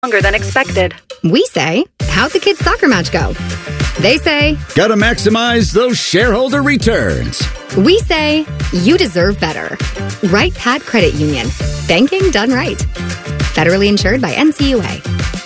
longer than expected. We say, how'd the kids' soccer match go? They say, gotta maximize those shareholder returns. We say, you deserve better. Wright Pat Credit Union. Banking done right. Federally insured by NCUA.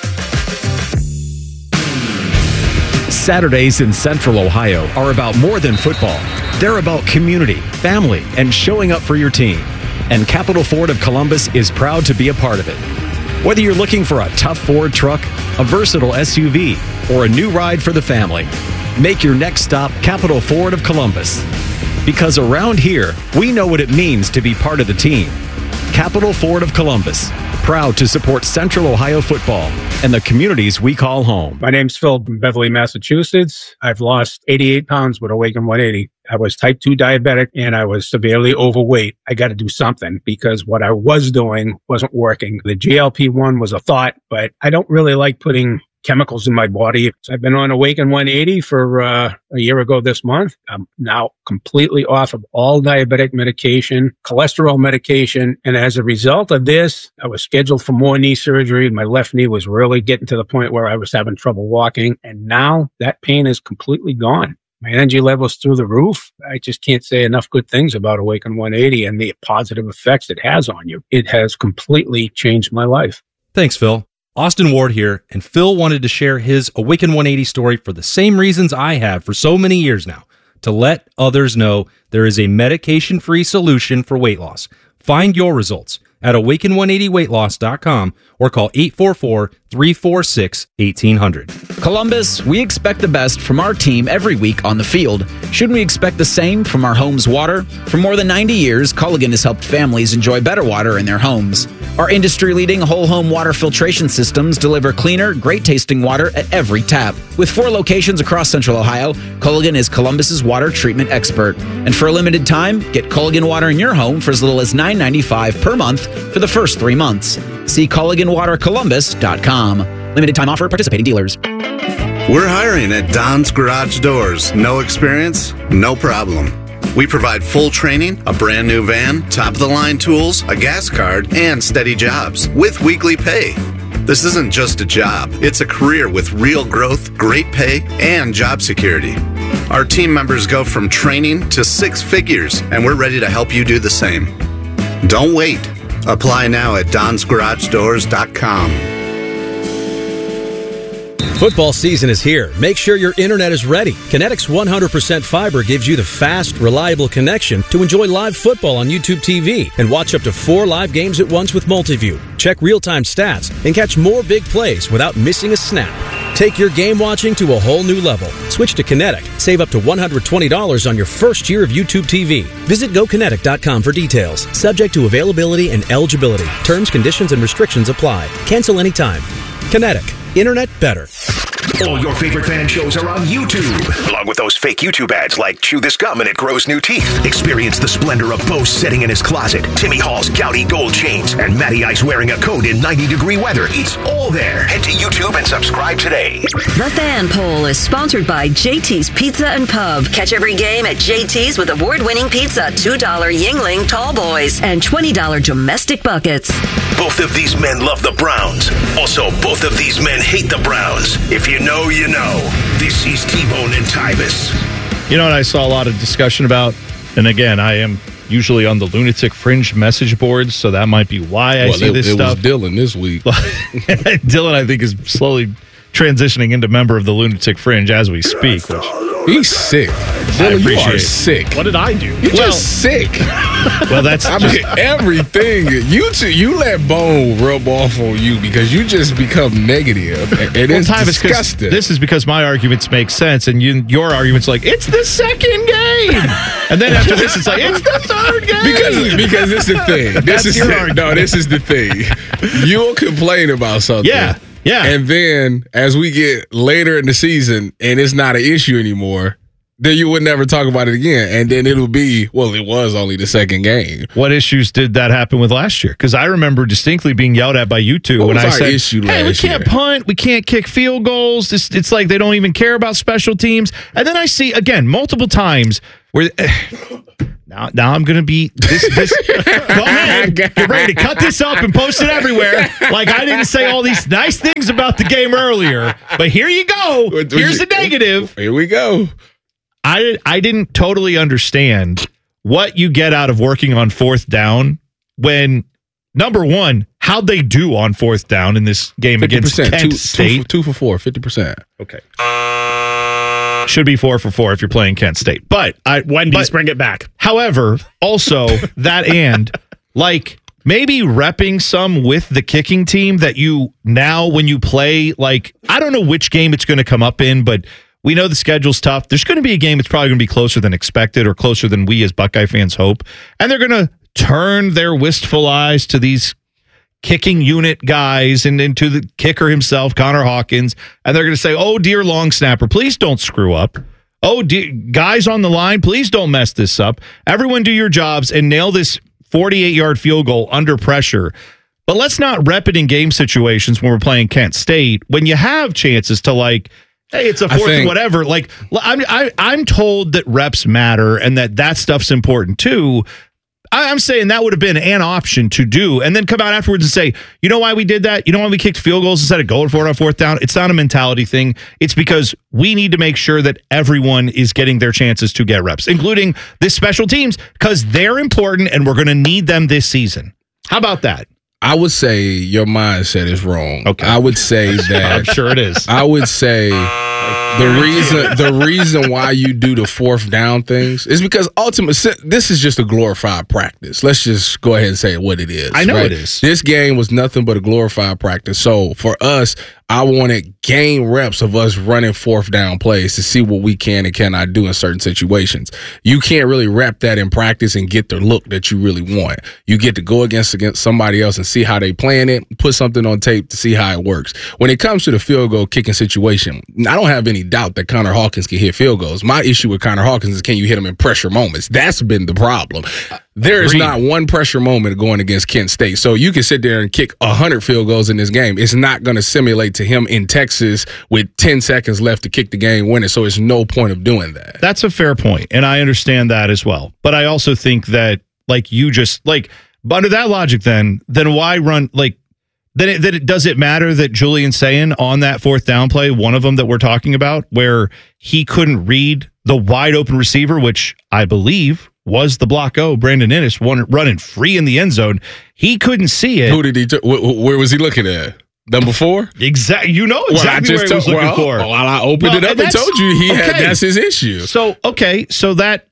Saturdays in Central Ohio are about more than football. They're about community, family, and showing up for your team. And Capital Ford of Columbus is proud to be a part of it. Whether you're looking for a tough Ford truck, a versatile SUV, or a new ride for the family, make your next stop Capital Ford of Columbus. Because around here, we know what it means to be part of the team. Capital Ford of Columbus, proud to support Central Ohio football and the communities we call home. My name's Phil from Beverly, Massachusetts. I've lost 88 pounds with Awaken 180. I was type 2 diabetic and I was severely overweight. I got to do something because what I was doing wasn't working. The GLP-1 was a thought, but I don't really like putting chemicals in my body. So I've been on Awaken 180 for a year ago this month. I'm now completely off of all diabetic medication, cholesterol medication. And as a result of this, I was scheduled for more knee surgery. My left knee was really getting to the point where I was having trouble walking. And now that pain is completely gone. My energy level's through the roof. I just can't say enough good things about Awaken 180 and the positive effects it has on you. It has completely changed my life. Thanks, Phil. Austin Ward here, and Phil wanted to share his Awaken 180 story for the same reasons I have for so many years now, to let others know there is a medication-free solution for weight loss. Find your results at awaken180weightloss.com or call 844-346-1800. Columbus, we expect the best from our team every week on the field. Shouldn't we expect the same from our home's water? For more than 90 years, Culligan has helped families enjoy better water in their homes. Our industry-leading whole-home water filtration systems deliver cleaner, great-tasting water at every tap. With 4 locations across Central Ohio, Culligan is Columbus's water treatment expert. And for a limited time, get Culligan water in your home for as little as $9.95 per month for the first 3 months. See CulliganWaterColumbus.com. Limited time offer, participating dealers. We're hiring at Don's Garage Doors. No experience? No problem. We provide full training, a brand new van, top-of-the-line tools, a gas card, and steady jobs with weekly pay. This isn't just a job. It's a career with real growth, great pay, and job security. Our team members go from training to 6 figures, and we're ready to help you do the same. Don't wait. Apply now at donsgaragedoors.com. Football season is here. Make sure your internet is ready. Kinetic's 100% fiber gives you the fast, reliable connection to enjoy live football on YouTube TV and watch up to 4 live games at once with Multiview. Check real-time stats and catch more big plays without missing a snap. Take your game watching to a whole new level. Switch to Kinetic. Save up to $120 on your first year of YouTube TV. Visit GoKinetic.com for details. Subject to availability and eligibility. Terms, conditions, and restrictions apply. Cancel anytime. Kinetic. Internet better. All your favorite fan shows are on YouTube, along with those fake YouTube ads like Chew This Gum and It Grows New Teeth. Experience the splendor of Bo sitting in his closet, Timmy Hall's gouty gold chains, and Matty Ice wearing a coat in 90-degree weather. It's all there. Head to YouTube and subscribe today. The Fan Poll is sponsored by JT's Pizza and Pub. Catch every game at JT's with award-winning pizza, $2 Yingling Tall Boys, and $20 domestic buckets. Both of these men love the Browns. Also, both of these men hate the Browns. If you know, you know. This is T-Bone and Tybus. You know what I saw a lot of discussion about? And again, I am usually on the Lunatic Fringe message boards, so that might be why I see this stuff. It was Dylan this week. Dylan, I think, is slowly transitioning into member of the Lunatic Fringe as we speak. Which he's sick. Dylan, you are sick. What did I do? You're just sick. Well, that's everything. You let Bone rub off on you because you just become negative. And it's disgusting. This is because my arguments make sense, and your argument's like, it's the second game. And then after this, it's like, it's the third game. Because it's the thing. This is the thing. You'll complain about something. Yeah. And then as we get later in the season and it's not an issue anymore, then you would never talk about it again. And then it'll be, well, it was only the second game. What issues did that happen with last year? Because I remember distinctly being yelled at by you two when I said, hey, we can't punt, we can't kick field goals. It's like they don't even care about special teams. And then I see, again, multiple times where... Now I'm going to be this. Go ahead, get ready to cut this up and post it everywhere. Like I didn't say all these nice things about the game earlier, but here you go. Here's the negative. Here we go. I didn't totally understand what you get out of working on fourth down when, number one, how'd they do on fourth down in this game against Kent State? 2 for 4, 50%. Okay. Should be 4 for 4 if you're playing Kent State. But Wendy's, bring it back. However, also that like maybe repping some with the kicking team that you now when you play, like, I don't know which game it's going to come up in, but we know the schedule's tough. There's going to be a game that's probably going to be closer than expected or closer than we as Buckeye fans hope. And they're going to turn their wistful eyes to these kicking unit guys and into the kicker himself, Connor Hawkins. And they're going to say, oh, dear long snapper, please don't screw up. Oh, dear, guys on the line, please don't mess this up. Everyone do your jobs and nail this 48-yard field goal under pressure. But let's not rep it in game situations when we're playing Kent State. When you have chances to, like, hey, it's a fourth and whatever. Like, I'm told that reps matter and that stuff's important too. I'm saying that would have been an option to do, and then come out afterwards and say, you know why we did that? You know why we kicked field goals instead of going for it on fourth down? It's not a mentality thing. It's because we need to make sure that everyone is getting their chances to get reps, including this special teams, because they're important and we're going to need them this season. How about that? I would say your mindset is wrong. Okay. I would say that. I'm sure it is. I would say the reason why you do the fourth down things is because ultimately this is just a glorified practice. Let's just go ahead and say what it is. I know it is. This game was nothing but a glorified practice. So for us, I wanted game reps of us running fourth down plays to see what we can and cannot do in certain situations. You can't really rep that in practice and get the look that you really want. You get to go against somebody else and see how they playing it, put something on tape to see how it works. When it comes to the field goal kicking situation, I don't have any doubt that Connor Hawkins can hit field goals. My issue with Connor Hawkins is can you hit him in pressure moments? That's been the problem. There is not one pressure moment going against Kent State. So you can sit there and kick 100 field goals in this game. It's not going to simulate to him in Texas with 10 seconds left to kick the game winner. So there's no point of doing that. That's a fair point, and I understand that as well. But I also think that, like, you just, like, under that logic, then why run, like, does it matter that Julian Sayin on that fourth down play, one of them that we're talking about, where he couldn't read the wide open receiver, which I believe was the block O, Brandon Ennis, running free in the end zone. He couldn't see it. Who did he? Where was he looking at? Number 4? Exactly. You know exactly where he was looking for. Well, I opened it up and told you that's his issue. So, okay. So that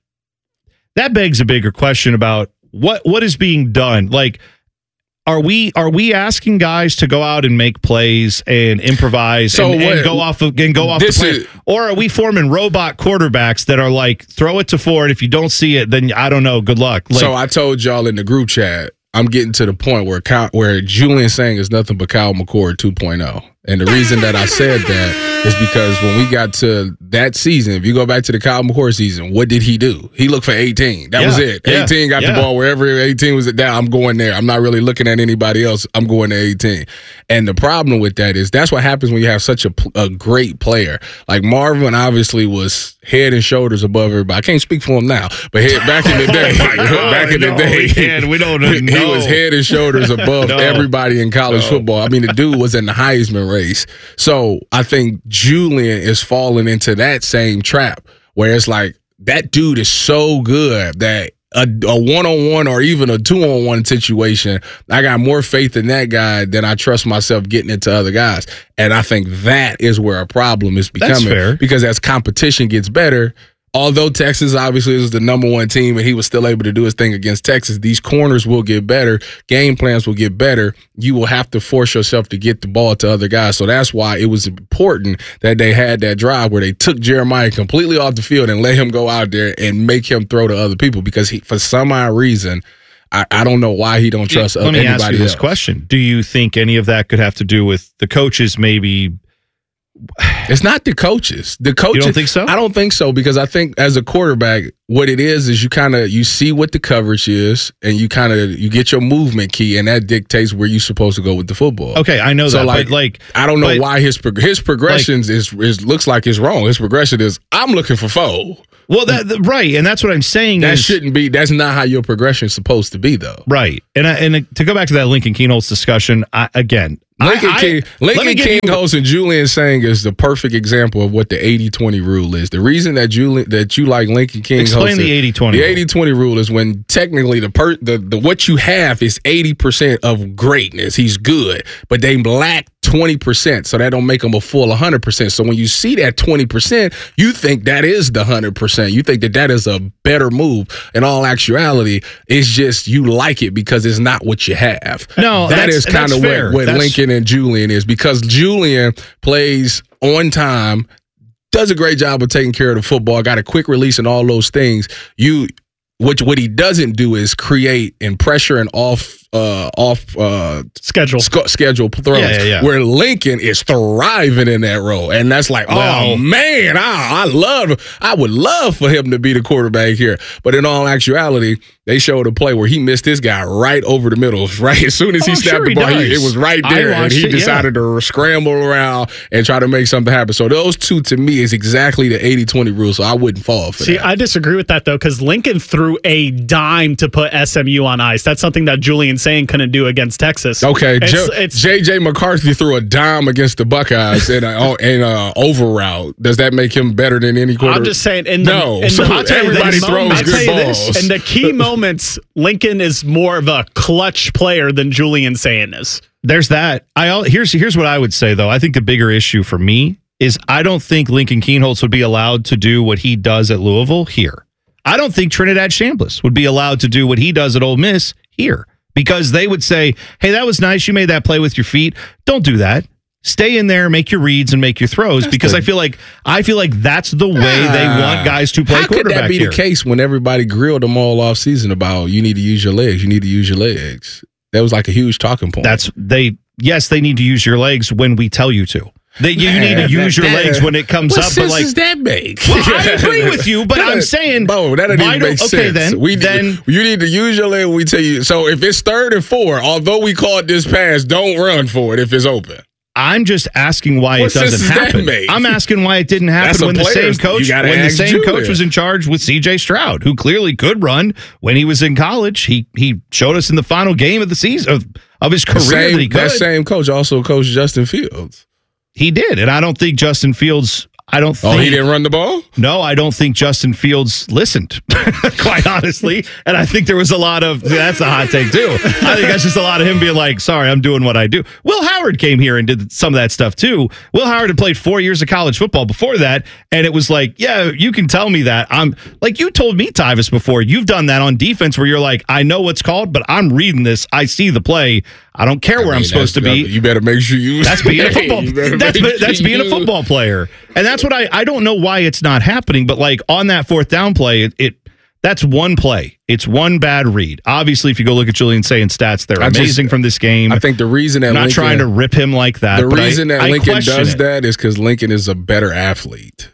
begs a bigger question about what is being done. Like, are we asking guys to go out and make plays and improvise and go off the play? Or are we forming robot quarterbacks that are like, throw it to Ford, if you don't see it, then I don't know, good luck. Like, so I told y'all in the group chat, I'm getting to the point where Julian Sayin is nothing but Kyle McCord 2.0. And the reason that I said that is because when we got to that season, if you go back to the Kyle McCord season, what did he do? He looked for 18. That was it. 18 got the ball wherever 18 was at down. I'm going there. I'm not really looking at anybody else. I'm going to 18. And the problem with that is that's what happens when you have such a great player. Like Marvin obviously was head and shoulders above everybody. I can't speak for him now, but back in the day, we don't know. He was head and shoulders above everybody in college football. I mean, the dude was in the Heisman race. So I think Julian is falling into that same trap where it's like that dude is so good that a one-on-one or even a two-on-one situation, I got more faith in that guy than I trust myself getting into other guys. And I think that is where a problem is becoming. That's fair. Because as competition gets better, although Texas obviously is the number one team and he was still able to do his thing against Texas, these corners will get better. Game plans will get better. You will have to force yourself to get the ball to other guys. So that's why it was important that they had that drive where they took Jeremiah completely off the field and let him go out there and make him throw to other people because for some odd reason, I don't know why he don't trust anybody else. Let me ask you this question. Do you think any of that could have to do with the coaches maybe? It's not the coaches. The coaches. You don't think so? I don't think so because I think as a quarterback, what it is you see what the coverage is and you get your movement key and that dictates where you're supposed to go with the football. Okay, I know that. But I don't know why his progressions is looks like it's wrong. His progression is I'm looking for 4. Well, right, and that's what I'm saying. That's not how your progression is supposed to be, though. Right, and to go back to that Lincoln Kienholz discussion, Lincoln Kienholz and Julian Sang is the perfect example of what the 80-20 rule is. The reason that you like Lincoln Kienholz. Explain the 80-20 The 80-20 rule is when technically the what you have is 80% of greatness. He's good, but they lack 20%, so that don't make him a full 100%. So when you see that 20%, you think that is the 100%. You think that is a better move. In all actuality, it's just you like it because it's not what you have. No, that is kind of what Lincoln and Julian is, because Julian plays on time, does a great job of taking care of the football, got a quick release and all those things. What he doesn't do is create and pressure and off schedule throws. Yeah. Where Lincoln is thriving in that role, and that's like, oh man, I would love for him to be the quarterback here. But in all actuality, they showed a play where he missed this guy right over the middle. Right as soon as he snapped the ball, it was right there, and he decided to scramble around and try to make something happen. So those two, to me, is exactly the 80-20 rule. So I wouldn't fall for that. See, I disagree with that though, because Lincoln threw a dime to put SMU on ice. That's something that Julian Sang couldn't do against Texas. Okay, J.J. McCarthy threw a dime against the Buckeyes in over route. Does that make him better than any quarterback? I'm just saying. Everybody throws good balls. In the key moments, Lincoln is more of a clutch player than Julian Sang is. There's that. Here's what I would say though. I think the bigger issue for me is I don't think Lincoln Kienholz would be allowed to do what he does at Louisville here. I don't think Trinidad Chambliss would be allowed to do what he does at Ole Miss here, because they would say, hey, that was nice. You made that play with your feet. Don't do that. Stay in there, make your reads, and make your throws. Because I feel like that's the way they want guys to play quarterback. How could that be here. The case when everybody grilled them all off season about you need to use your legs? You need to use your legs. That was like a huge talking point. Yes, they need to use your legs when we tell you to. You need to use your legs when it comes up. What sense does that make? Well, I agree with you, but I'm saying, that doesn't even make sense. Okay, then you need to use your leg when we tell you. So if it's 3rd and 4, although we call it this pass, don't run for it if it's open. I'm just asking why it doesn't happen. I'm asking why it didn't happen when the same coach was in charge with C.J. Stroud, who clearly could run when he was in college. He showed us in the final game of the season of his career that he could. That same coach also coached Justin Fields. He did, and I don't think Justin Fields. He didn't run the ball? No, I don't think Justin Fields listened, quite honestly. And I think there was a lot of, that's a hot take too. I think that's just a lot of him being like, sorry, I'm doing what I do. Will Howard came here and did some of that stuff too. Will Howard had played 4 years of college football before that. And it was like, yeah, you can tell me that. I'm like, you told me, Tyvis, before, you've done that on defense where you're like, I know what's called, but I'm reading this. I see the play. I don't care where I'm supposed to be. You better make sure you. That's being a football. That's being a football player, and that's what I don't know why it's not happening. But like on that 4th down play, that's one play. It's one bad read. Obviously, if you go look at Julian Say's stats, they're amazing from this game. I think the reason that I'm not trying to rip him like that. The reason that Lincoln does that is because Lincoln is a better athlete.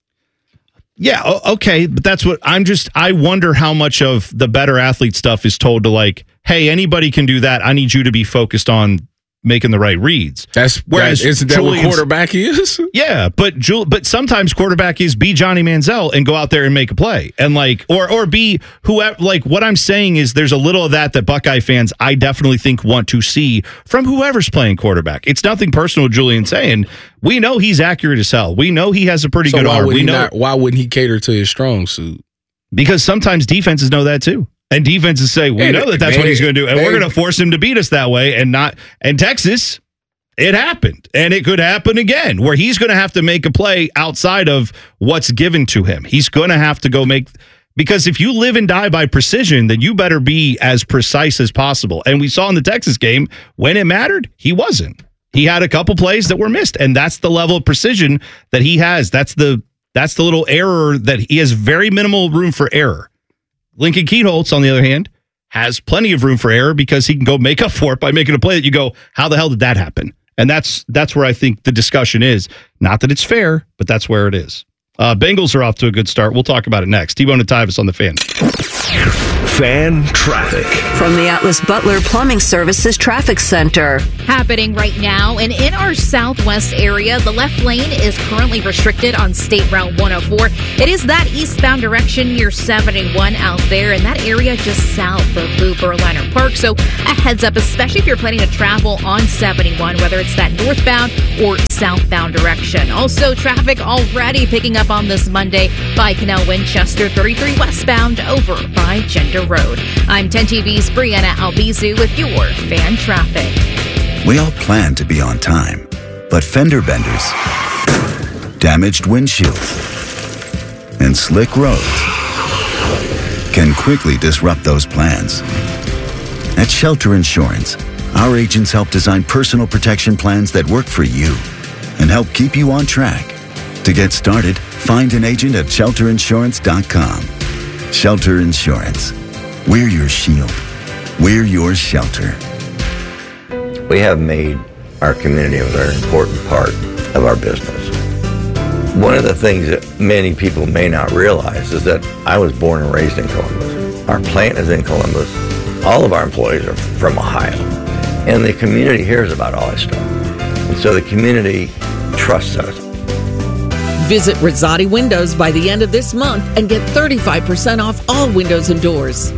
Yeah, okay, but that's what I wonder how much of the better athlete stuff is told to like, hey, anybody can do that. I need you to be focused on making the right reads. Isn't that what quarterback is? Yeah, but sometimes quarterback is be Johnny Manziel and go out there and make a play. And like or be whoever, like what I'm saying is there's a little of that Buckeye fans I definitely think want to see from whoever's playing quarterback. It's nothing personal with Julian saying. We know he's accurate as hell. We know he has a pretty good arm. Why wouldn't he cater to his strong suit? Because sometimes defenses know that too. And defenses say, we know that's what he's going to do, and we're going to force him to beat us that way. And Texas, it happened. And it could happen again, where he's going to have to make a play outside of what's given to him. He's going to have to go because if you live and die by precision, then you better be as precise as possible. And we saw in the Texas game, when it mattered, he wasn't. He had a couple plays that were missed, and that's the level of precision that he has. That's the little error that he has very minimal room for error. Lincoln Kienholz, on the other hand, has plenty of room for error because he can go make up for it by making a play that you go, how the hell did that happen? And that's where I think the discussion is. Not that it's fair, but that's where it is. Bengals are off to a good start. We'll talk about it next. T-Bone and Tyvis on the Fan. Fan Traffic. From the Atlas Butler Plumbing Services Traffic Center. Happening right now, and in our southwest area, the left lane is currently restricted on State Route 104. It is that eastbound direction near 71 out there, and that area just south of Blue Berliner Park. So a heads up, especially if you're planning to travel on 71, whether it's that northbound or southbound direction. Also, traffic already picking up on this Monday by Canal Winchester, 33 westbound over by Gender Road. I'm 10 TV's Brianna Albizu with your Fan Traffic. We all plan to be on time, but fender benders, damaged windshields, and slick roads can quickly disrupt those plans. At Shelter Insurance, our agents help design personal protection plans that work for you and help keep you on track. To get started, find an agent at shelterinsurance.com. Shelter Insurance. We're your shield. We're your shelter. We have made our community a very important part of our business. One of the things that many people may not realize is that I was born and raised in Columbus. Our plant is in Columbus. All of our employees are from Ohio. And the community hears about all this stuff. And so the community trusts us. Visit Rosati Windows by the end of this month and get 35% off all windows and doors.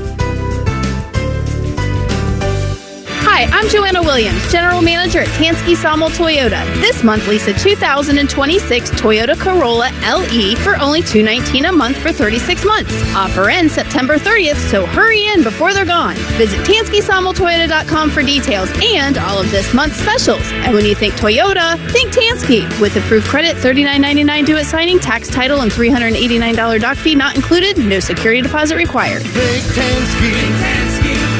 Hi, I'm Joanna Williams, General Manager at Tansky Sawmill Toyota. This month, lease a 2026 Toyota Corolla LE for only $219 a month for 36 months. Offer ends September 30th, so hurry in before they're gone. Visit TanskySawmillToyota.com for details and all of this month's specials. And when you think Toyota, think Tansky. With approved credit, $39.99 due at signing, tax, title, and $389 doc fee not included. No security deposit required. Think Tansky.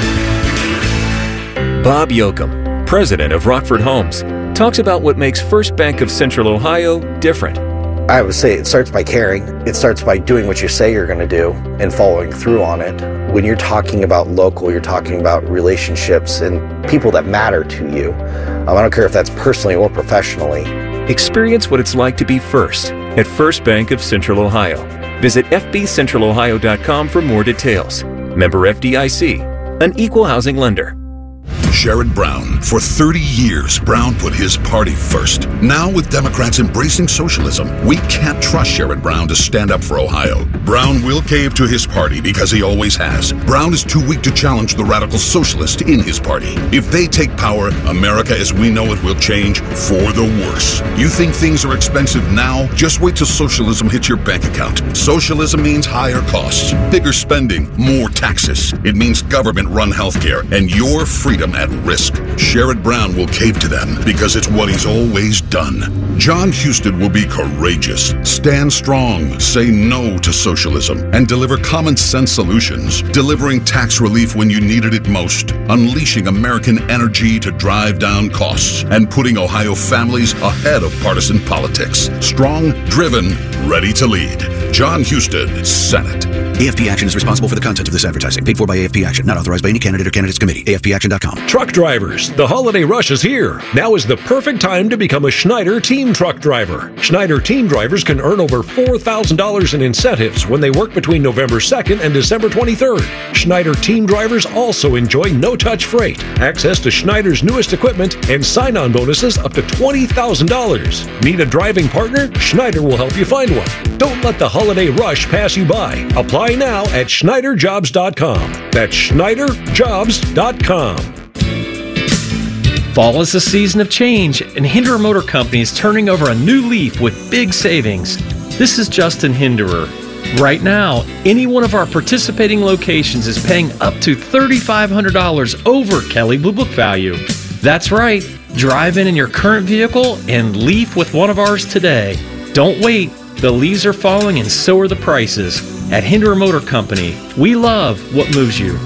Bob Yoakum, president of Rockford Homes, talks about what makes First Bank of Central Ohio different. I would say it starts by caring. It starts by doing what you say you're going to do and following through on it. When you're talking about local, you're talking about relationships and people that matter to you. I don't care if that's personally or professionally. Experience what it's like to be first at First Bank of Central Ohio. Visit fbcentralohio.com for more details. Member FDIC, an equal housing lender. Sherrod Brown. For 30 years, Brown put his party first. Now, with Democrats embracing socialism, we can't trust Sherrod Brown to stand up for Ohio. Brown will cave to his party because he always has. Brown is too weak to challenge the radical socialists in his party. If they take power, America as we know it will change for the worse. You think things are expensive now? Just wait till socialism hits your bank account. Socialism means higher costs, bigger spending, more taxes. It means government-run healthcare and your freedom at risk. Sherrod Brown will cave to them because it's what he's always done. John Husted will be courageous, stand strong, say no to socialism, and deliver common sense solutions, delivering tax relief when you needed it most, unleashing American energy to drive down costs, and putting Ohio families ahead of partisan politics. Strong, driven, ready to lead. John Husted, Senate. AFP Action is responsible for the content of this advertising. Paid for by AFP Action. Not authorized by any candidate or candidates committee. AFPAction.com. Truck drivers, the holiday rush is here. Now is the perfect time to become a Schneider Team Truck Driver. Schneider Team Drivers can earn over $4,000 in incentives when they work between November 2nd and December 23rd. Schneider Team Drivers also enjoy no-touch freight, access to Schneider's newest equipment, and sign-on bonuses up to $20,000. Need a driving partner? Schneider will help you find one. Don't let the holiday rush pass you by. Apply now at SchneiderJobs.com. That's SchneiderJobs.com. Fall is a season of change, and Hinderer Motor Company is turning over a new leaf with big savings. This is Justin Hinderer. Right now, any one of our participating locations is paying up to $3,500 over Kelley Blue Book value. That's right. Drive in your current vehicle and leaf with one of ours today. Don't wait. The leaves are falling and so are the prices. At Hinderer Motor Company, we love what moves you.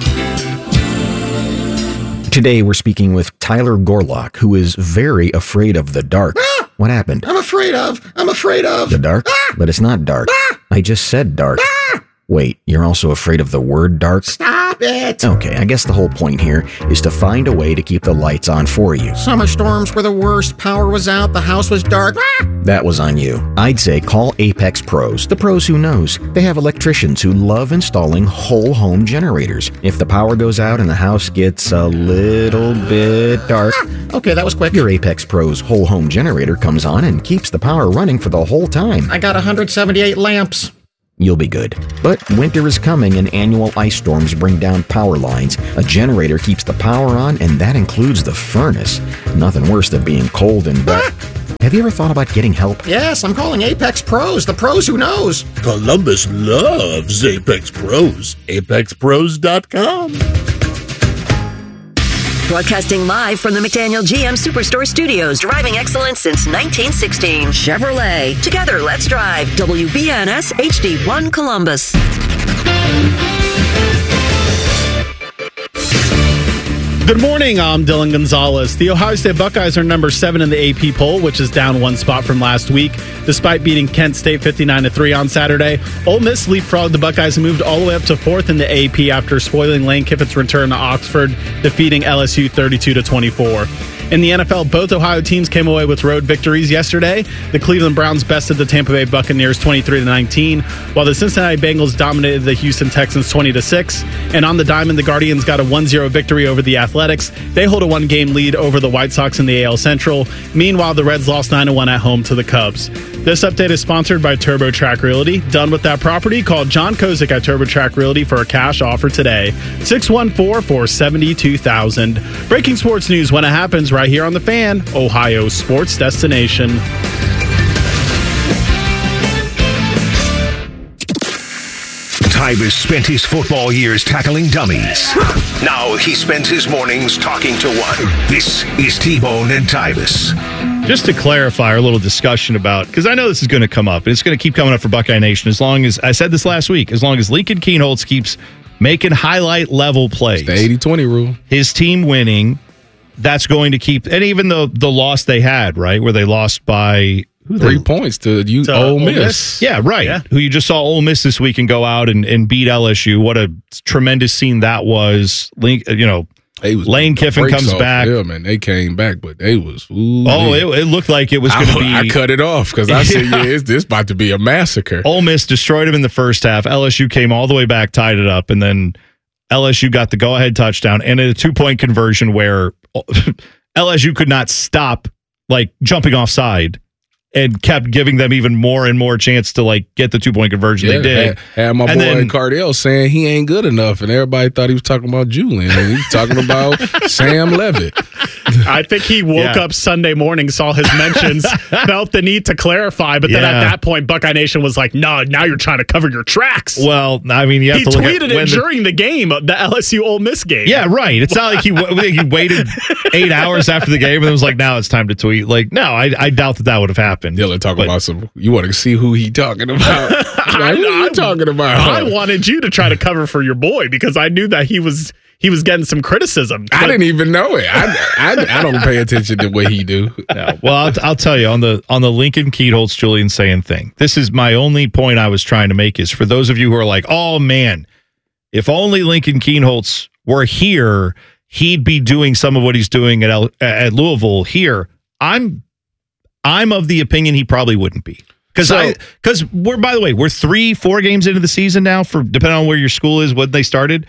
Today we're speaking with Tyler Gorlock, who is very afraid of the dark. Ah! What happened? I'm afraid of the dark? Ah! But it's not dark. Ah! I just said dark. Ah! Wait, you're also afraid of the word dark? Stop it. Okay, I guess the whole point here is to find a way to keep the lights on for you. Summer storms were the worst. Power was out. The house was dark. That was on you. I'd say call Apex Pros, the pros who knows. They have electricians who love installing whole home generators. If the power goes out and the house gets a little bit dark, okay, that was quick. Your Apex Pros whole home generator comes on and keeps the power running for the whole time. I got 178 lamps. You'll be good. But winter is coming and annual ice storms bring down power lines. A generator keeps the power on, and that includes the furnace. Nothing worse than being cold and wet. Have you ever thought about getting help? Yes, I'm calling Apex Pros, the pros who knows. Columbus loves Apex Pros. ApexPros.com. Broadcasting live from the McDaniel GM Superstore Studios, driving excellence since 1916. Chevrolet. Together, let's drive. WBNS HD1 Columbus. Good morning, I'm Dylan Gonzalez. The Ohio State Buckeyes are number 7 in the AP poll, which is down 1 spot from last week. Despite beating Kent State 59-3 on Saturday, Ole Miss leapfrogged the Buckeyes and moved all the way up to 4th in the AP after spoiling Lane Kiffin's return to Oxford, defeating LSU 32-24. In the NFL, both Ohio teams came away with road victories yesterday. The Cleveland Browns bested the Tampa Bay Buccaneers 23-19, while the Cincinnati Bengals dominated the Houston Texans 20-6. And on the diamond, the Guardians got a 1-0 victory over the Athletics. They hold a 1-game lead over the White Sox in the AL Central. Meanwhile, the Reds lost 9-1 at home to the Cubs. This update is sponsored by TurboTrack Realty. Done with that property? Call John Kozik at TurboTrack Realty for a cash offer today. 614-472-0000. Breaking sports news when it happens right here on The Fan, Ohio sports destination. Tyvus spent his football years tackling dummies. Now he spends his mornings talking to one. This is T-Bone and Tyvus. Just to clarify our little discussion about, because I know this is going to come up, and it's going to keep coming up for Buckeye Nation as long as, I said this last week, as long as Lincoln Kienholz keeps making highlight level plays. It's the 80-20 rule. His team winning, that's going to keep, and even the loss they had, right, where they lost by 3 points to Ole Miss. Yeah, right. Yeah. Who you just saw Ole Miss this week and go out and beat LSU. What a tremendous scene that was. Lane Kiffin comes back. Yeah, man, they came back, but they was. It looked like it was going to be. I cut it off because I said, this about to be a massacre. Ole Miss destroyed him in the first half. LSU came all the way back, tied it up, and then LSU got the go-ahead touchdown and a 2-point conversion where LSU could not stop jumping offside and kept giving them even more and more chance to get the 2-point conversion. They did. Had my boy Cardell saying he ain't good enough, and everybody thought he was talking about Julian, and he was talking about Sam Levitt. I think he woke up Sunday morning, saw his mentions, felt the need to clarify, but then at that point, Buckeye Nation was like, "No, now you're trying to cover your tracks." Well, I mean, you have to look tweeted it during the game, the LSU Ole Miss game. Yeah, right. It's not like he waited 8 hours after the game and was like, "Now it's time to tweet." No, I doubt that would have happened. Dylan talking about some. You want to see who he talking about? Who are you talking about? I wanted you to try to cover for your boy because I knew that he was getting some criticism. I didn't even know it. I don't pay attention to what he do. No. Well, I'll tell you on the Lincoln Kienholz Julian saying thing. This is my only point I was trying to make is for those of you who are like, oh man, if only Lincoln Kienholz were here, he'd be doing some of what he's doing at Louisville here. I'm of the opinion he probably wouldn't be. Because we're, by the way, we're 3-4 games into the season now, for depending on where your school is, when they started.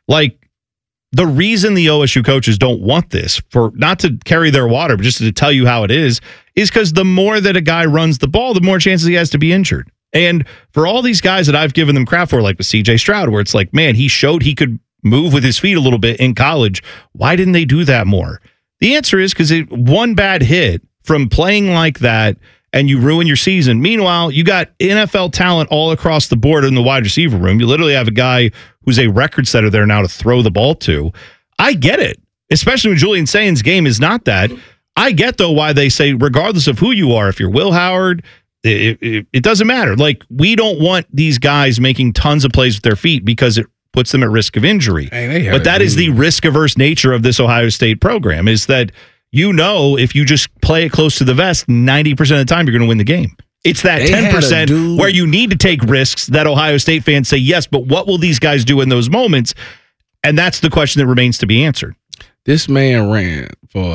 The reason the OSU coaches don't want this, for not to carry their water, but just to tell you how it is because the more that a guy runs the ball, the more chances he has to be injured. And for all these guys that I've given them crap for, like with CJ Stroud, where it's like, man, he showed he could move with his feet a little bit in college. Why didn't they do that more? The answer is because one bad hit from playing like that and you ruin your season. Meanwhile, you got NFL talent all across the board in the wide receiver room. You literally have a guy who's a record setter there now to throw the ball to. I get it, especially when Julian Sain's game is not that. I get, though, why they say, regardless of who you are, if you're Will Howard, it doesn't matter. We don't want these guys making tons of plays with their feet because it puts them at risk of injury. But that is the risk-averse nature of this Ohio State program, is that if you just play it close to the vest, 90% of the time you're going to win the game. It's that 10% where you need to take risks that Ohio State fans say, yes, but what will these guys do in those moments? And that's the question that remains to be answered. This man ran for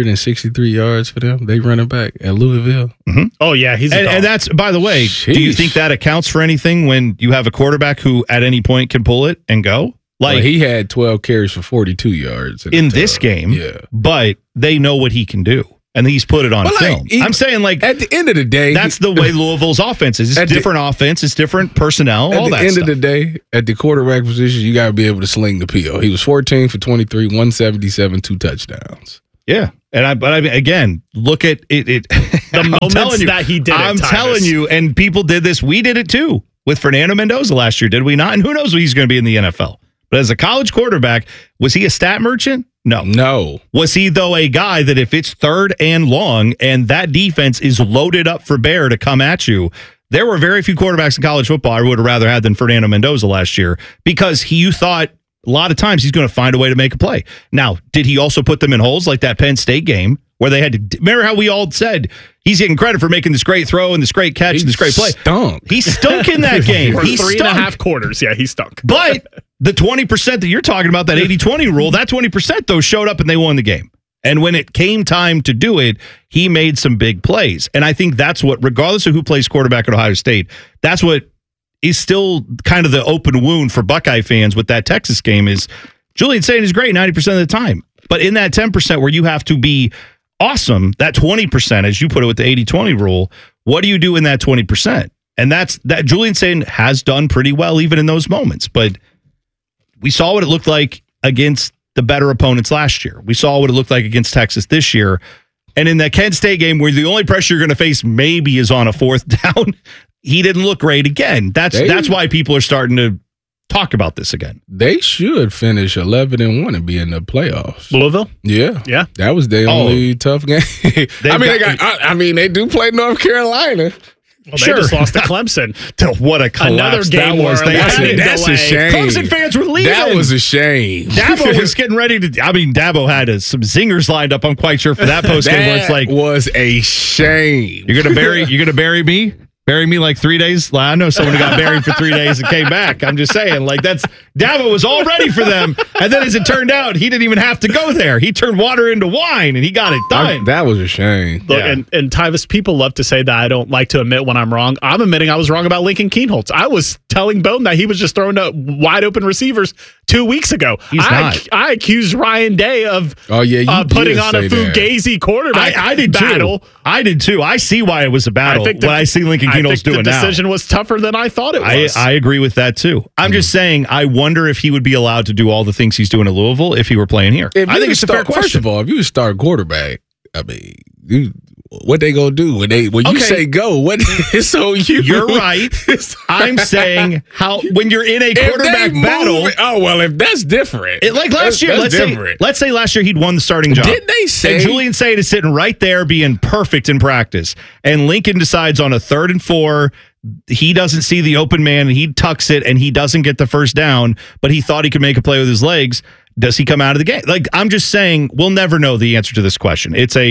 163 yards for them. They running back at Louisville. Mm-hmm. Oh, yeah. He's and that's, by the way, do you think that accounts for anything when you have a quarterback who at any point can pull it and go? Like, he had 12 carries for 42 yards in this game, but they know what he can do. And he's put it on film. I'm saying, like, at the end of the day, that's the way Louisville's offense is. It's different offense. It's different personnel, all that stuff. At the end of the day, at the quarterback position, you got to be able to sling the PO. He was 14 for 23, 177, 2 touchdowns. Yeah. But I mean, again, look at it. The moments that he did it, I'm telling you, and people did this. We did it too with Fernando Mendoza last year, did we not? And who knows what he's going to be in the NFL. But as a college quarterback, was he a stat merchant? No. Was he, though, a guy that if it's third and long and that defense is loaded up for bear to come at you, there were very few quarterbacks in college football I would have rather had than Fernando Mendoza last year because you thought a lot of times he's going to find a way to make a play. Now, did he also put them in holes like that Penn State game where they had to – remember how we all said he's getting credit for making this great throw and this great catch and this great play? He stunk in that game. For He 3.5 quarters. Yeah, he stunk. But the 20% that you're talking about, that 80-20 rule, that 20%, though, showed up and they won the game. And when it came time to do it, he made some big plays. And I think that's what, regardless of who plays quarterback at Ohio State, that's what is still kind of the open wound for Buckeye fans with that Texas game is Julian Sayin is great 90% of the time. But in that 10% where you have to be awesome, that 20%, as you put it with the 80-20 rule, what do you do in that 20%? And that Julian Sayin has done pretty well even in those moments. But we saw what it looked like against the better opponents last year. We saw what it looked like against Texas this year. And in that Kent State game where the only pressure you're going to face maybe is on a fourth down, he didn't look great again. That's why people are starting to talk about this again. They should finish 11-1 and be in the playoffs. Louisville? Yeah. That was their only tough game. They do play North Carolina. Well, they just lost to Clemson. What a collapse Another game that was. That's a shame. Clemson fans were leaving. That was a shame. Dabo was getting ready to. I mean, Dabo had some zingers lined up. I'm quite sure for that post game where it's like was a shame. You're gonna bury me. Bury me like 3 days. I know someone who got buried for 3 days and came back. I'm just saying, like Dabo was all ready for them, and then as it turned out, he didn't even have to go there. He turned water into wine, and he got it done. That was a shame. Look, and Tyvis, people love to say that I don't like to admit when I'm wrong. I'm admitting I was wrong about Lincoln Kienholz. I was telling Bone that he was just throwing up wide open receivers 2 weeks ago. I accused Ryan Day of putting on a Fugazi quarterback. I did battle. Too. I did too. I see why it was a battle when I see Lincoln Kienholz doing now. The decision was tougher than I thought it was. I agree with that too. I'm just saying, I wonder if he would be allowed to do all the things he's doing at Louisville if he were playing here. I think it's a fair question. First of all, if you start quarterback, I mean, what they gonna do when you say go? You're right. I'm saying when you're in a quarterback battle. If that's different. Like last year, let's say last year he'd won the starting job. Didn't they say? And Julian Sayin is sitting right there being perfect in practice, and Lincoln decides on a 3rd and 4. He doesn't see the open man, and he tucks it, and he doesn't get the first down, but he thought he could make a play with his legs. Does he come out of the game? Like, I'm just saying, we'll never know the answer to this question.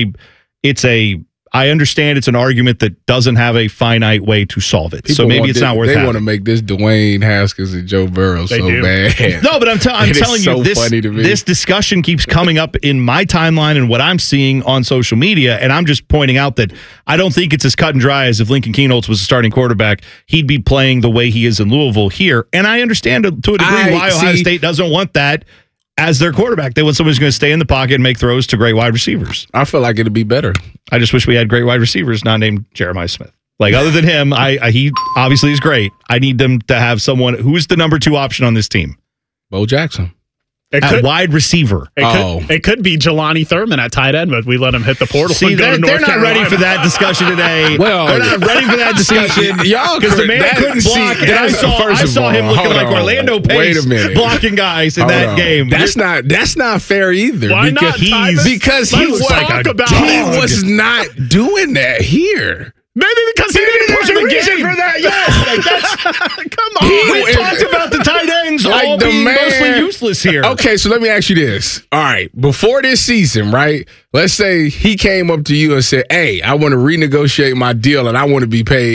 I understand it's an argument that doesn't have a finite way to solve it. So maybe it's not worth having. They want to make this Dwayne Haskins and Joe Burrow bad. No, but I'm telling you, this discussion keeps coming up in my timeline and what I'm seeing on social media, and I'm just pointing out that I don't think it's as cut and dry as if Lincoln Kienholz was a starting quarterback. He'd be playing the way he is in Louisville here, and I understand to a degree why Ohio State doesn't want that as their quarterback. They want somebody who's going to stay in the pocket and make throws to great wide receivers. I feel like it'd be better. I just wish we had great wide receivers not named Jeremiah Smith. Like, other than him, he obviously is great. I need them to have someone who's the number 2 option on this team. Bo Jackson. Wide receiver. It could be Jelani Thurman at tight end, but we let him hit the portal. See, they're not ready for that discussion today. Well, they're not ready for that discussion. Because the man couldn't block. And I saw him looking like Orlando Pace blocking guys in that game. That's not fair either. Why not? Because he was not doing that here. Maybe because he didn't put a reason for that yet. Come on. We talked about the tight ends all being mostly useless here. Okay, so let me ask you this. All right, before this season, right, let's say he came up to you and said, hey, I want to renegotiate my deal and I want to be paid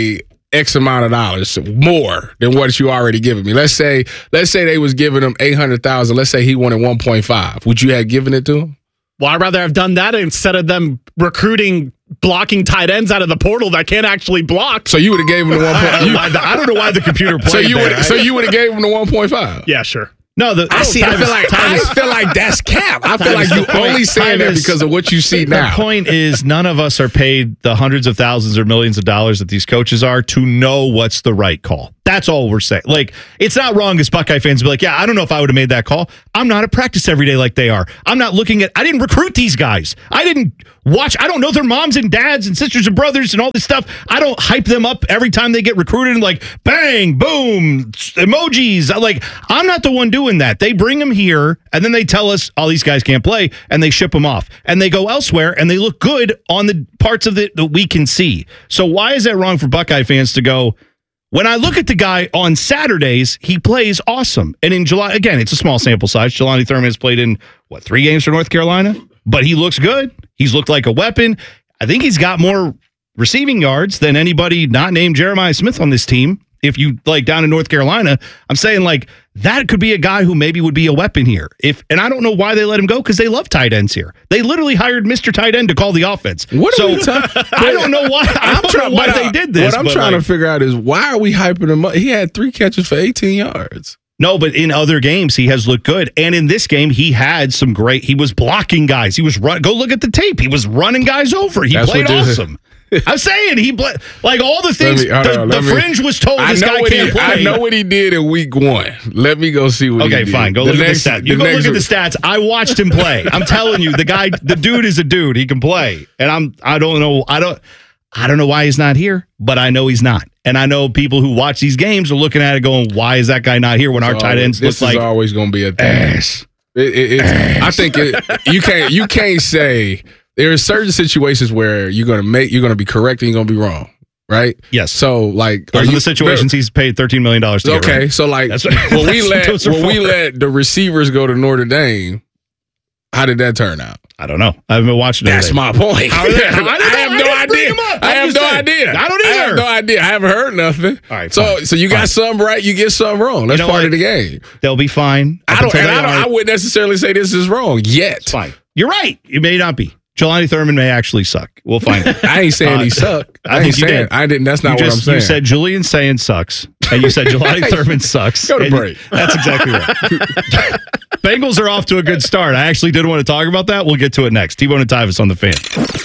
X amount of dollars more than what you already given me. Let's say they was giving him $800,000. Let's say he wanted 1.5. Would you have given it to him? Well, I'd rather have done that instead of them recruiting blocking tight ends out of the portal that can't actually block. So you would have gave him the 1.5. I don't know why the computer played So you would have gave him the 1.5. Yeah, sure. No, I feel like that's cap. I feel like you only saying that because of what you see now. The point is, none of us are paid the hundreds of thousands or millions of dollars that these coaches are to know what's the right call. That's all we're saying. Like, it's not wrong as Buckeye fans to be like, yeah, I don't know if I would have made that call. I'm not at practice every day like they are. I'm not looking at, I didn't recruit these guys. I didn't watch, I don't know their moms and dads and sisters and brothers and all this stuff. I don't hype them up every time they get recruited and like, bang, boom, emojis. Like, I'm not the one doing that. They bring them here and then they tell us, oh, these guys can't play, and they ship them off. And they go elsewhere and they look good on the parts of it that we can see. So why is that wrong for Buckeye fans to go, when I look at the guy on Saturdays, he plays awesome. And in July, again, it's a small sample size. Jelani Thurman has played in, 3 games for North Carolina? But he looks good. He's looked like a weapon. I think he's got more receiving yards than anybody not named Jeremiah Smith on this team. If you, like, down in North Carolina, I'm saying, like, that could be a guy who maybe would be a weapon here. And I don't know why they let him go, because they love tight ends here. They literally hired Mr. Tight End to call the offense. What are we talking? I don't know why. I don't know why they did this. What I'm trying to figure out is, why are we hyping him up? He had 3 catches for 18 yards. No, but in other games, he has looked good. And in this game, he had some great, he was blocking guys. He was go look at the tape. He was running guys over. He played awesome. I'm saying like all the things. The fringe was told this guy can't play. I know what he did in week 1. Let me go see what he did. Okay, fine. Go look at the stats. You go look at the stats. I watched him play. I'm telling you, the dude is a dude. He can play. And I don't know why he's not here, but I know he's not. And I know people who watch these games are looking at it going, why is that guy not here when our tight ends look like this is always going to be a thing. Ass. I think you can't say. There are certain situations where you're going to be correct and you're going to be wrong, right? Yes. So, like, those are the situations he's paid $13 million to get okay, right. So like when we let the receivers go to Notre Dame, how did that turn out? I don't know. I haven't been watching it. That's my point. I have no idea. I have no idea. I don't either. I have no idea. I haven't heard nothing. All right. So you got something right, you get something wrong. That's part of the game. They'll be fine. I wouldn't necessarily say this is wrong yet. It's fine. You're right. It may not be. Jelani Thurman may actually suck. We'll find it. I ain't saying he sucked. I think you did. I didn't. That's not what I'm saying. You said Julian Sayin sucks, and you said Jelani Thurman sucks. Go to break. That's exactly right. Bengals are off to a good start. I actually did want to talk about that. We'll get to it next. T-Bone and Tyvis on the Fan.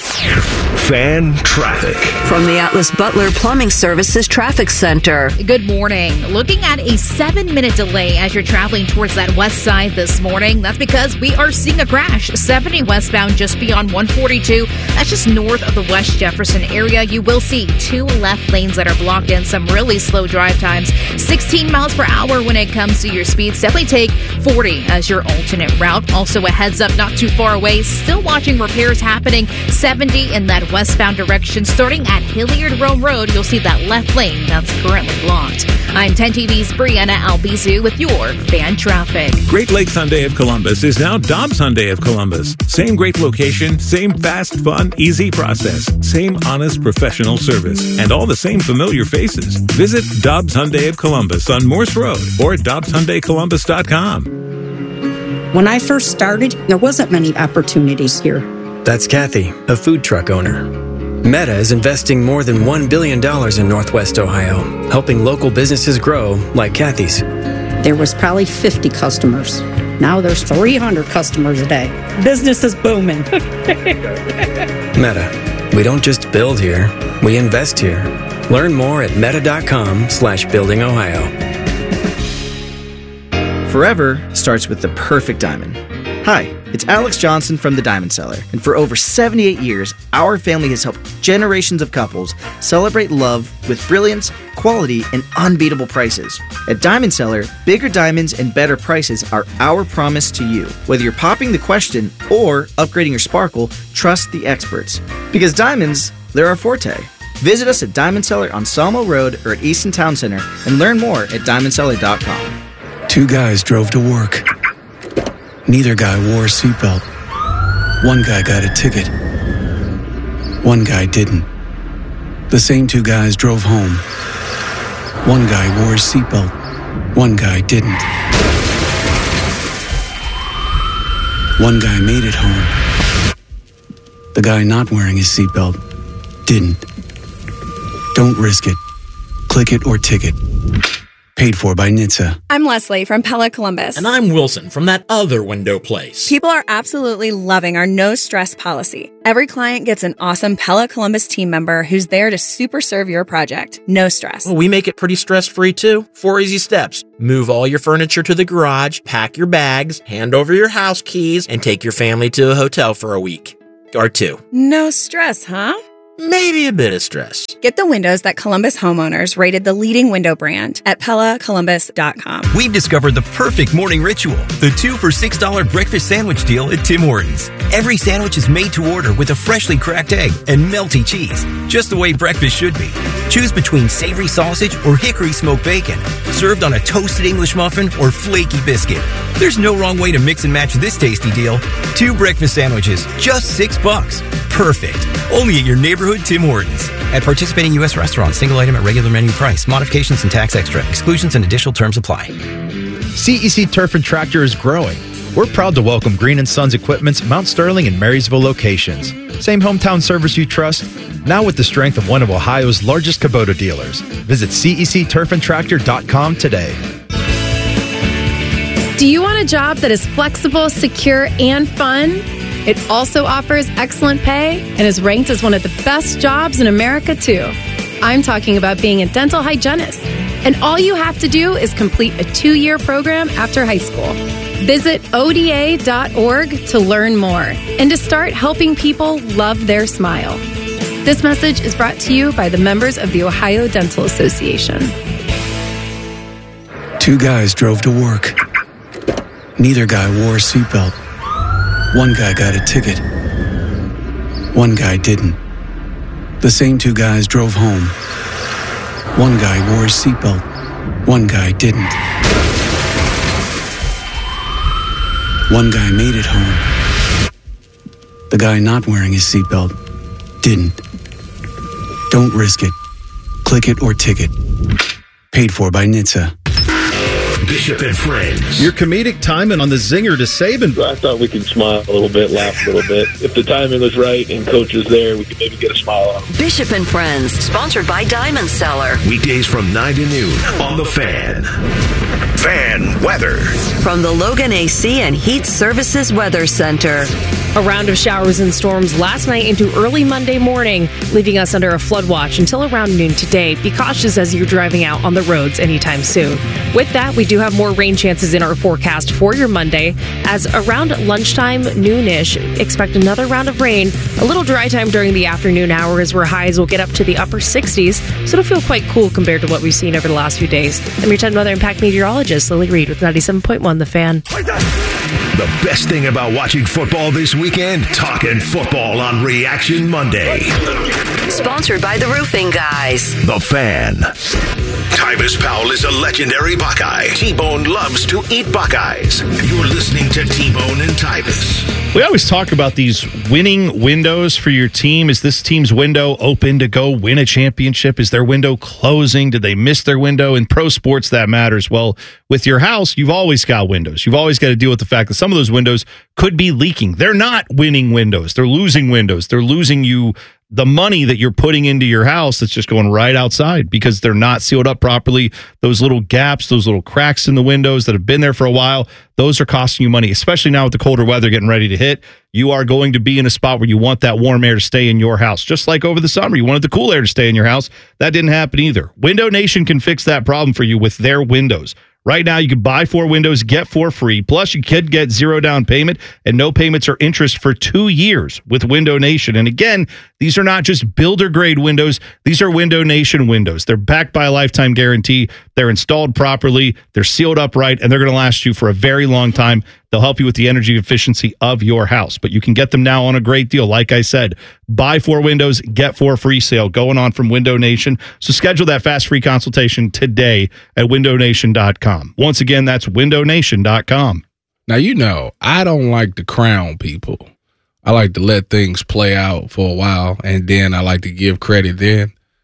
Fan traffic. From the Atlas Butler Plumbing Services Traffic Center. Good morning. Looking at a 7-minute delay as you're traveling towards that west side this morning. That's because we are seeing a crash. 70 westbound just beyond 142. That's just north of the West Jefferson area. You will see 2 left lanes that are blocked in. Some really slow drive times. 16 miles per hour when it comes to your speeds. Definitely take 40 as your alternate route. Also a heads up not too far away. Still watching repairs happening. 70 in that westbound direction. Starting at Hilliard Rome Road, you'll see that left lane that's currently blocked. I'm 10 TV's Brianna Albizu with your Fan Traffic. Great Lakes Hyundai of Columbus is now Dobbs Hyundai of Columbus. Same great location, same fast, fun, easy process, same honest, professional service, and all the same familiar faces. Visit Dobbs Hyundai of Columbus on Morse Road or DobbsHyundaiColumbus.com. When I first started, there wasn't many opportunities here. That's Kathy, a food truck owner. Meta is investing more than $1 billion in Northwest Ohio, helping local businesses grow like Kathy's. There was probably 50 customers. Now there's 300 customers a day. Business is booming. Meta. We don't just build here, we invest here. Learn more at meta.com/buildingohio. Forever starts with the perfect diamond. Hi, it's Alex Johnson from The Diamond Seller, and for over 78 years, our family has helped generations of couples celebrate love with brilliance, quality, and unbeatable prices. At Diamond Seller, bigger diamonds and better prices are our promise to you. Whether you're popping the question or upgrading your sparkle, trust the experts. Because diamonds, they're our forte. Visit us at Diamond Seller on Sawmill Road or at Easton Town Center and learn more at diamondseller.com. 2 guys drove to work. Neither guy wore a seatbelt. One guy got a ticket. One guy didn't. The same two guys drove home. One guy wore his seatbelt. One guy didn't. One guy made it home. The guy not wearing his seatbelt didn't. Don't risk it. Click it or ticket. Paid for by NHTSA. I'm Leslie from Pella Columbus. And I'm Wilson from that other window place. People are absolutely loving our no stress policy. Every client gets an awesome Pella Columbus team member who's there to super serve your project. No stress. Well, we make it pretty stress-free too. 4 easy steps. Move all your furniture to the garage, pack your bags, hand over your house keys, and take your family to a hotel for a week. Or 2. No stress, huh? Maybe a bit of stress. Get the windows that Columbus homeowners rated the leading window brand at PellaColumbus.com. We've discovered the perfect morning ritual, the 2 for $6 breakfast sandwich deal at Tim Hortons. Every sandwich is made to order with a freshly cracked egg and melty cheese, just the way breakfast should be. Choose between savory sausage or hickory smoked bacon, served on a toasted English muffin or flaky biscuit. There's no wrong way to mix and match this tasty deal. 2 breakfast sandwiches, just $6. Perfect. Only at your neighborhood Tim Hortons. At participating U.S. restaurants, single item at regular menu price. Modifications and tax extra. Exclusions and additional terms apply. CEC Turf and Tractor is growing. We're proud to welcome Green & Sons Equipment's Mount Sterling and Marysville locations. Same hometown service you trust, now with the strength of one of Ohio's largest Kubota dealers. Visit CECTurfandTractor.com today. Do you want a job that is flexible, secure, and fun? It also offers excellent pay and is ranked as one of the best jobs in America, too. I'm talking about being a dental hygienist. And all you have to do is complete a 2-year program after high school. Visit ODA.org to learn more and to start helping people love their smile. This message is brought to you by the members of the Ohio Dental Association. 2 guys drove to work. Neither guy wore a seatbelt. One guy got a ticket. One guy didn't. The same 2 guys drove home. One guy wore his seatbelt. One guy didn't. One guy made it home. The guy not wearing his seatbelt didn't. Don't risk it. Click it or ticket. Paid for by NHTSA. Bishop and Friends. Your comedic timing on the zinger to Saban. I thought we could smile a little bit, laugh a little bit. If the timing was right and coach was there, we could maybe get a smile on him. Bishop and Friends, sponsored by Diamond Cellar. Weekdays from 9 to noon on The Fan. Fan weather. From the Logan AC and Heat Services Weather Center. A round of showers and storms last night into early Monday morning, leaving us under a flood watch until around noon today. Be cautious as you're driving out on the roads anytime soon. With that, we do have more rain chances in our forecast for your Monday. As around lunchtime, noonish, expect another round of rain. A little dry time during the afternoon hours where highs will get up to the upper 60s, so it'll feel quite cool compared to what we've seen over the last few days. I'm your 10 Weather Impact meteorologist, Lily Reed with 97.1 The Fan. The best thing about watching football this weekend? Talking football on Reaction Monday. Sponsored by the Roofing Guys. The Fan. Tyvis Powell is a legendary Buckeye. T-Bone loves to eat Buckeyes. You're listening to T-Bone and Tyvis. We always talk about these winning windows for your team. Is this team's window open to go win a championship? Is their window closing? Did they miss their window? In pro sports, that matters. Well, with your house, you've always got windows. You've always got to deal with the fact that some of those windows could be leaking. They're not winning windows. They're losing windows. They're losing you the money that you're putting into your house that's just going right outside because they're not sealed up properly. Those little gaps, those little cracks in the windows that have been there for a while, those are costing you money, especially now with the colder weather getting ready to hit. You are going to be in a spot where you want that warm air to stay in your house. Just like over the summer, you wanted the cool air to stay in your house. That didn't happen either. Window Nation can fix that problem for you with their windows. Right now, you can buy 4 windows, get 4 free. Plus, you could get 0 down payment and no payments or interest for 2 years with Window Nation. And again, these are not just builder-grade windows. These are Window Nation windows. They're backed by a lifetime guarantee. They're installed properly. They're sealed up right, and they're going to last you for a very long time. They'll help you with the energy efficiency of your house. But you can get them now on a great deal. Like I said, buy 4 windows, get 4 free sale going on from Window Nation. So schedule that fast free consultation today at windownation.com. Once again, that's windownation.com. Now, you know, I don't like to crown people. I like to let things play out for a while, and then I like to give credit then.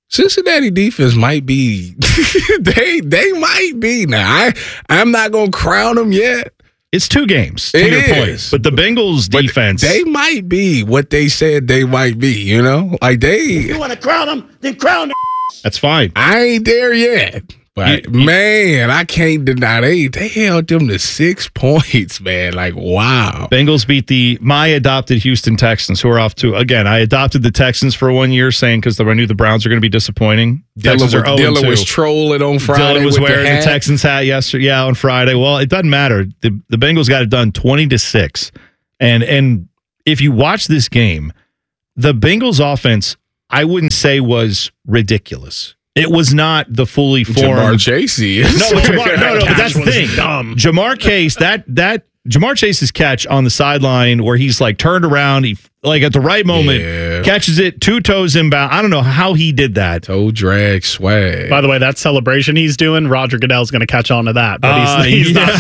Cincinnati defense might be they might be now. I'm not gonna crown them yet. It's 2 games, to your point. But the Bengals defense, they might be what they said they might be, you know? Like If you want to crown them, then crown them. that's fine. I ain't there yet. But man, I can't deny they held them to 6 points, man. Like, wow. Bengals beat my adopted Houston Texans, who are off to, again, I adopted the Texans for 1 year, saying because I knew the Browns are going to be disappointing. Dylan was trolling on Friday. Dylan was with wearing the Texans hat yesterday, on Friday. Well, it doesn't matter. The Bengals got it done 20-6. And if you watch this game, the Bengals offense, I wouldn't say was ridiculous. It was not the fully formed Jamar Chase is. No, but that's the thing. Jamar Chase, that Jamar Chase's catch on the sideline where he's like turned around, he like at the right moment catches it, 2 toes inbound. I don't know how he did that. Toe drag swag. By the way, that celebration he's doing, Roger Goodell's going to catch on to that, but he's not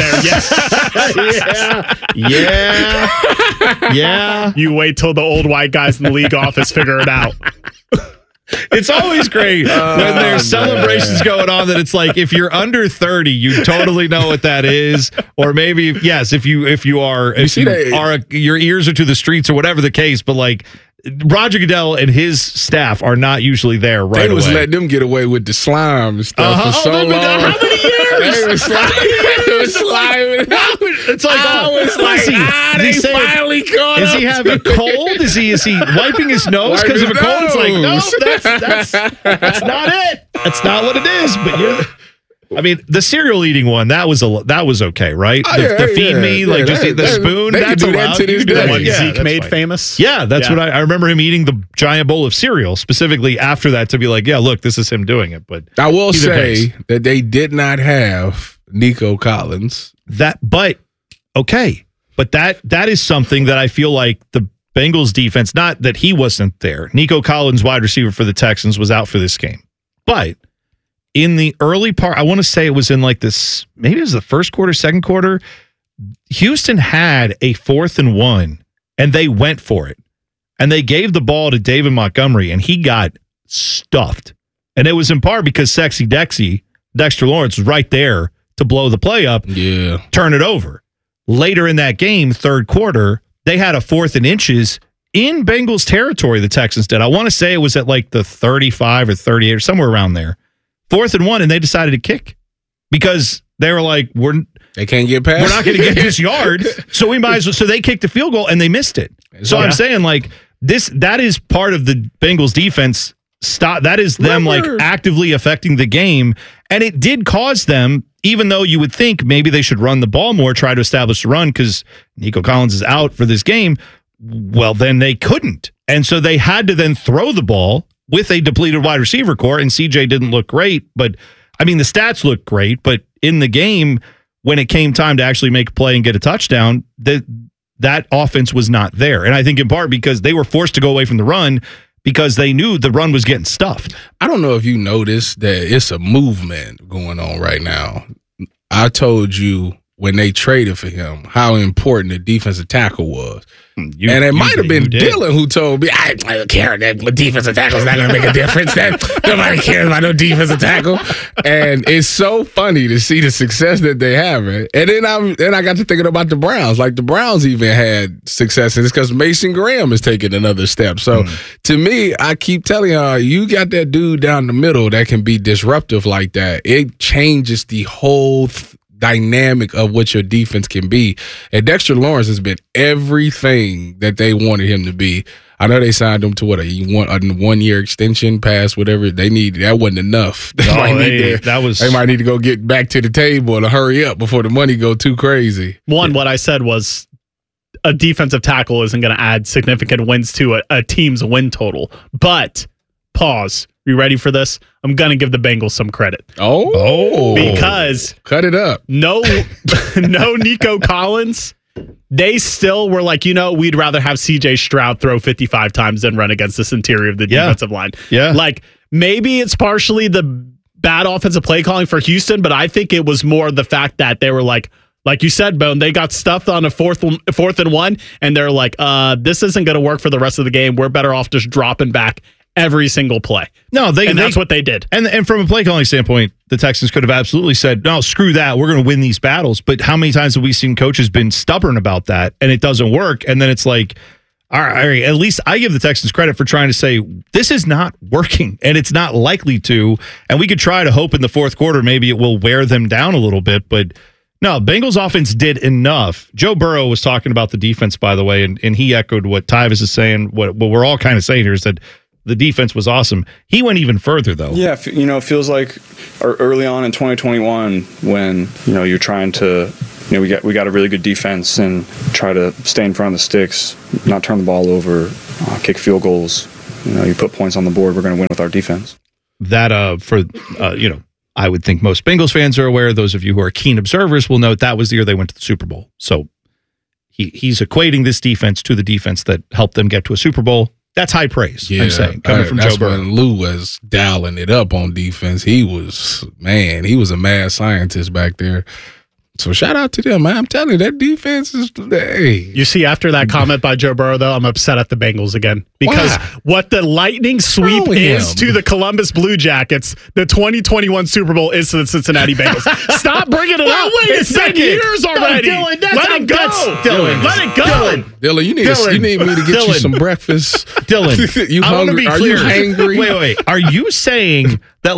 there yet. Yeah. You wait till the old white guys in the league office figure it out. It's always great when there's celebrations going on that it's like if you're under 30, you totally know what that is. Or maybe if you are your ears are to the streets or whatever the case, but like Roger Goodell and his staff are not usually there right away. They was letting them get away with the slime stuff for so long. How many years? They was slime. It's like, they finally caught Is up he having a cold? Is he wiping his nose because of a cold? It's like, no, that's not it. That's not what it is. But the cereal eating one, that was okay, right? The feed me, just the spoon, that's allowed. The one Zeke made famous. Yeah, that's what I remember him eting the giant bowl of cereal specifically after that to be like, yeah, look, this is him doing it. But I will say that they did not have Nico Collins. But that is something that I feel like the Bengals defense, not that he wasn't there. Nico Collins, wide receiver for the Texans, was out for this game. But in the early part, I want to say it was in like this, maybe it was the first quarter, second quarter, Houston had a 4th and 1, and they went for it. And they gave the ball to David Montgomery, and he got stuffed. And it was in part because Sexy Dexter Lawrence was right there to blow the play up, turn it over. Later in that game, third quarter, they had a 4th and inches in Bengals territory, the Texans did. I want to say it was at like the 35 or 38 or somewhere around there. 4th and 1, and they decided to kick because they were like, they can't get past. We're not going to get this yard, so we might as well. So they kicked the field goal and they missed it. So I'm saying like that is part of the Bengals defense. That is them like actively affecting the game, and it did cause them. Even though you would think maybe they should run the ball more, try to establish the run because Nico Collins is out for this game. Well, then they couldn't, and so they had to then throw the ball with a depleted wide receiver core, and CJ didn't look great, but the stats look great, but in the game, when it came time to actually make a play and get a touchdown, that offense was not there. And I think in part because they were forced to go away from the run because they knew the run was getting stuffed. I don't know if you noticed that it's a movement going on right now. I told you when they traded for him how important the defensive tackle was. And it might have been Dylan who told me, I don't care, that defensive tackle is not going to make a difference. Nobody cares about no defensive tackle. And it's so funny to see the success that they have. And then I got to thinking about the Browns. Like the Browns even had success in this because Mason Graham is taking another step. So to me, I keep telling you got that dude down the middle that can be disruptive like that. It changes the whole dynamic of what your defense can be. And Dexter Lawrence has been everything that they wanted him to be. I know they signed him to a 1 year extension past whatever they needed. That wasn't enough. They might need to go get back to the table and hurry up before the money go too crazy. What I said was a defensive tackle isn't going to add significant wins to a team's win total. But pause. You ready for this? I'm going to give the Bengals some credit. Oh. Because cut it up. No Nico Collins. They still were like, we'd rather have CJ Stroud throw 55 times than run against this interior of the defensive line. Yeah. Like maybe it's partially the bad offensive play calling for Houston, but I think it was more the fact that they were like you said, Bone, they got stuffed on a 4th and 1, and they're like, this isn't going to work for the rest of the game. We're better off just dropping back every single play. No, that's what they did. And from a play calling standpoint, the Texans could have absolutely said, no, screw that. We're going to win these battles. But how many times have we seen coaches been stubborn about that and it doesn't work? And then it's like, all right, at least I give the Texans credit for trying to say, this is not working and it's not likely to. And we could try to hope in the fourth quarter maybe it will wear them down a little bit. But no, Bengals offense did enough. Joe Burrow was talking about the defense, by the way, and he echoed what Tyvis is saying. What we're all kind of saying here is that the defense was awesome. He went even further, though. Yeah, it feels like early on in 2021 when, you're trying to, we got a really good defense and try to stay in front of the sticks, not turn the ball over, kick field goals. You put points on the board, we're going to win with our defense. That, I would think most Bengals fans are aware. Those of you who are keen observers will note that was the year they went to the Super Bowl. So he's equating this defense to the defense that helped them get to a Super Bowl. That's high praise, I'm saying, coming from Joe Burrow. When Lou was dialing it up on defense. He was a mad scientist back there. So shout out to them, man. I'm telling you, that defense is You see, after that comment by Joe Burrow, though, I'm upset at the Bengals again. Because what the lightning sweep is to the Columbus Blue Jackets, the 2021 Super Bowl is to the Cincinnati Bengals. Stop bringing it up. Wait a It's been second. years already. Dylan, that's Let it go. Dylan. Let it go. Dylan, you need me to get you some breakfast. Dylan, you I want to hungry? be Are clear. you hangry? Wait. Are you saying that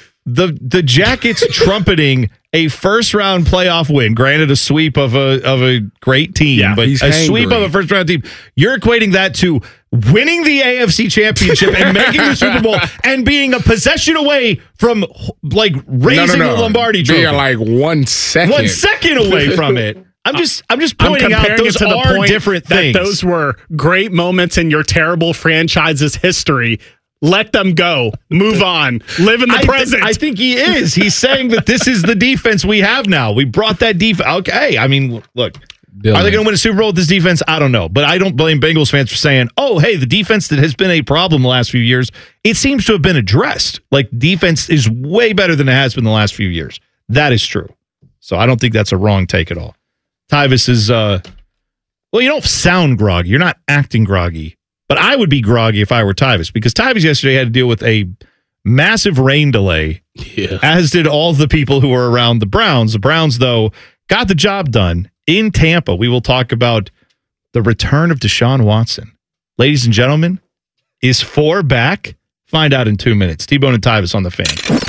the Jackets trumpeting a first-round playoff win, granted a sweep of a great team, but a sweep of a first-round team, you're equating that to winning the AFC Championship and making the Super Bowl and being a possession away from raising the Lombardi Trophy. Being like 1 second. 1 second away from it. I'm just pointing out those to the are point different things. That those were great moments in your terrible franchise's history. Let them go. Move on. Live in the present. I think he is. He's saying that this is the defense we have now. We brought that defense. Okay. I mean, look, Dylan. Are they going to win a Super Bowl with this defense? I don't know. But I don't blame Bengals fans for saying, oh, hey, the defense that has been a problem the last few years, it seems to have been addressed. Defense is way better than it has been the last few years. That is true. So I don't think that's a wrong take at all. Tyvis is, you don't sound groggy. You're not acting groggy. But I would be groggy if I were Tyvis, because Tyvis yesterday had to deal with a massive rain delay, as did all the people who were around the Browns. The Browns, though, got the job done in Tampa. We will talk about the return of Deshaun Watson. Ladies and gentlemen, is 4 back? Find out in 2 minutes. T-Bone and Tyvis on the Fan.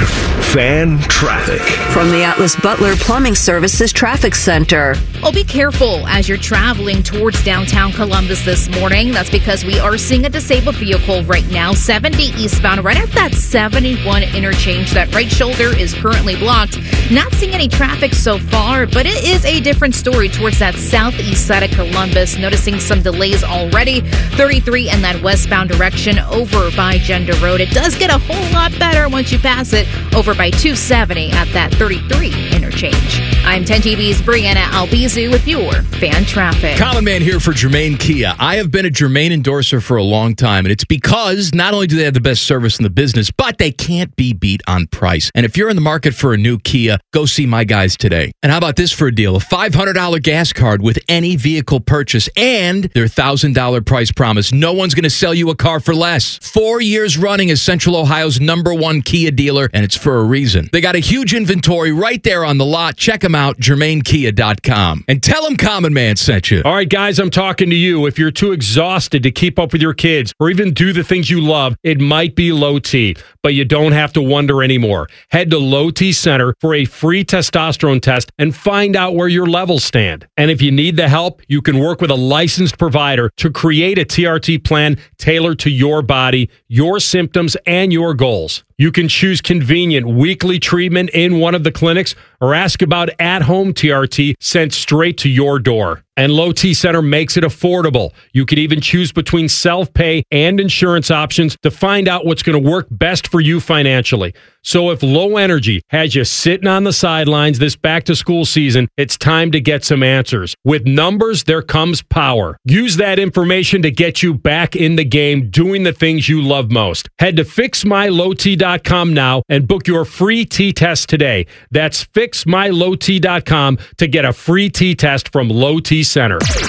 Fan traffic. From the Atlas Butler Plumbing Services Traffic Center. Oh, be careful as you're traveling towards downtown Columbus this morning. That's because we are seeing a disabled vehicle right now, 70 eastbound, right at that 71 interchange. That right shoulder is currently blocked. Not seeing any traffic so far, but it is a different story towards that southeast side of Columbus. Noticing some delays already. 33 in that westbound direction over by Gender Road. It does get a whole lot better once you pass it over by 270 at that 33 interchange. I'm 10 TV's Brianna Albizu with your Fan Traffic. Common Man here for Germain Kia. I have been a Germain endorser for a long time, and it's because not only do they have the best service in the business, but they can't be beat on price. And if you're in the market for a new Kia, go see my guys today. And how about this for a deal? A $500 gas card with any vehicle purchase and their $1,000 price promise. No one's going to sell you a car for less. 4 years running as Central Ohio's #1 Kia dealer, and it's for a reason. They got a huge inventory right there on the lot. Check them out, GermainKia.com. And tell them Common Man sent you. All right, guys, I'm talking to you. If you're too exhausted to keep up with your kids or even do the things you love, it might be low T, but you don't have to wonder anymore. Head to Low T Center for a free testosterone test and find out where your levels stand. And if you need the help, you can work with a licensed provider to create a TRT plan tailored to your body, your symptoms, and your goals. You can choose convenient weekly treatment in one of the clinics or ask about at-home TRT sent straight to your door. And Low T Center makes it affordable. You can even choose between self-pay and insurance options to find out what's going to work best for you financially. So if low energy has you sitting on the sidelines this back-to-school season, it's time to get some answers. With numbers, there comes power. Use that information to get you back in the game doing the things you love most. Head to FixMyLowT.com now and book your free T-test today. That's FixMyLowT.com to get a free T-test from Low T Center.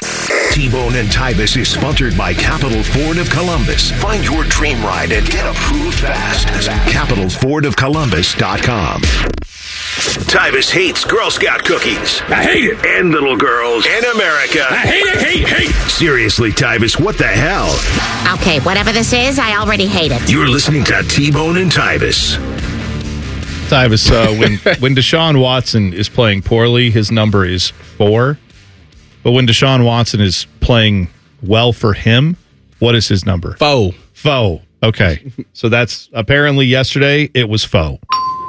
T-Bone and Tybus is sponsored by Capital Ford of Columbus. Find your dream ride and get approved fast at CapitalFordOfColumbus.com. Tybus hates Girl Scout cookies. I hate it. And little girls. And America. I hate it, hate. Seriously, Tybus, what the hell? Okay, whatever this is, I already hate it. You're listening to T-Bone and Tybus. Tybus, when Deshaun Watson is playing poorly, his number is 4. But when Deshaun Watson is playing well for him, what is his number? Foe. Okay. So that's apparently yesterday it was foe.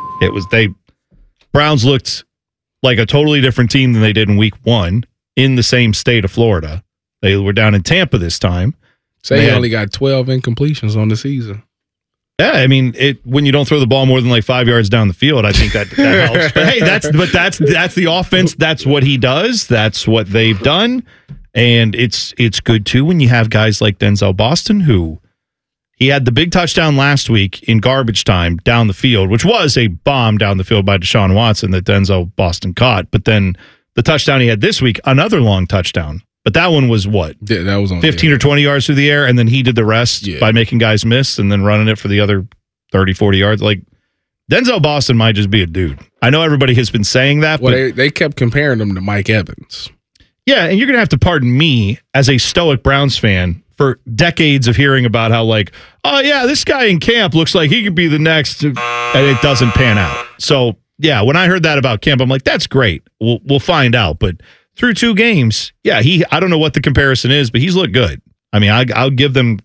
Browns looked like a totally different team than they did in week 1 in the same state of Florida. They were down in Tampa this time. Say he only got 12 incompletions on the season. Yeah, I mean, when you don't throw the ball more than like 5 yards down the field, I think that helps. But hey, that's the offense. That's what he does. That's what they've done, and it's good too when you have guys like Denzel Boston, who he had the big touchdown last week in garbage time down the field, which was a bomb down the field by Deshaun Watson that Denzel Boston caught. But then the touchdown he had this week, another long touchdown. But that one was what? Yeah, that was on 15 or 20 yards through the air, and then he did the rest by making guys miss and then running it for the other 30, 40 yards. Like, Denzel Boston might just be a dude. I know everybody has been saying that. Well, but they kept comparing him to Mike Evans. Yeah, and you're going to have to pardon me as a stoic Browns fan for decades of hearing about how, like, oh, yeah, this guy in camp looks like he could be the next, and it doesn't pan out. So, yeah, when I heard that about camp, I'm like, that's great. We'll find out. But through 2 games, yeah, I don't know what the comparison is, but he's looked good. I mean, I'll give them